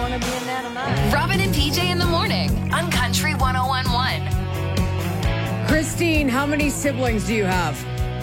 want to be a nana mine. Robin and PJ in the morning on Country 101.1. Christine, how many siblings do you have?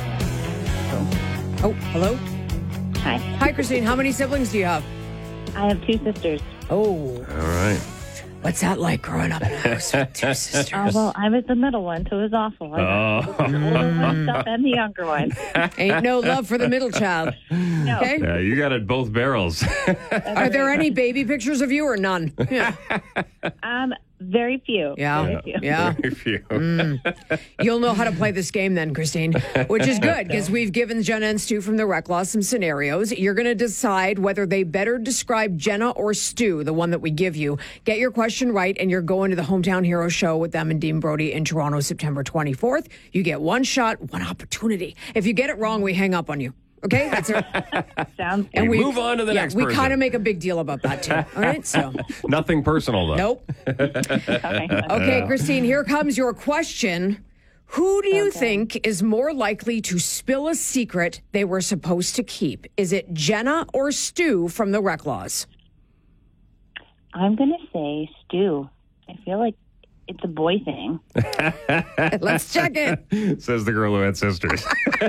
Oh, hello? Hi. Hi, Christine. How many siblings do you have? I have two sisters. Oh. All right. What's that like growing up in a house with two sisters? Oh, well, I was the middle one, so it was awful. I got the older one stuff and the younger one. Ain't no love for the middle child. No. Okay? Yeah, you got it both barrels. Are there any baby pictures of you or none? Yeah. Very few. Yeah. Very few. Yeah. Very few. You'll know how to play this game then, Christine, which is good because we've given Jenna and Stu from the Rec Law some scenarios. You're going to decide whether they better describe Jenna or Stu, the one that we give you. Get your question right, and you're going to the Hometown Hero show with them and Dean Brody in Toronto, September 24th. You get one shot, one opportunity. If you get it wrong, we hang up on you. Okay, that's it. Sounds good. And We move on to the next We person. kind of make a big deal about that too. All right, so Nothing personal, though. nope. Okay. Okay, Christine, here comes your question. Who do you think is more likely to spill a secret they were supposed to keep? Is it Jenna or Stu from the Rec Laws? I'm going to say Stu. I feel like it's a boy thing. Let's check it. Says the girl who had sisters.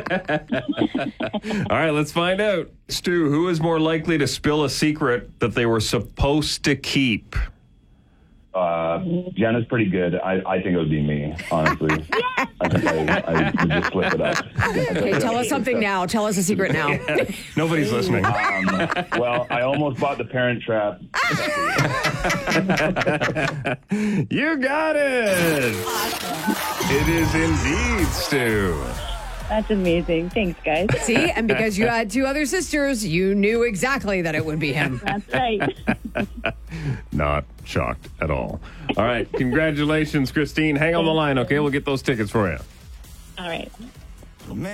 All right, let's find out. Stu, who is more likely to spill a secret that they were supposed to keep? Jenna's pretty good. I think it would be me, honestly. I think I would just flip it up. Okay, tell us something now. Tell us a secret now. Nobody's listening. Well, I almost bought the Parent Trap. You got it. It is indeed Stu. That's amazing. Thanks, guys. See, and because you had two other sisters, you knew exactly that it would be him. That's right. Not shocked at all. All right, congratulations, Christine. Hang on the line, okay? We'll get those tickets for you. All right.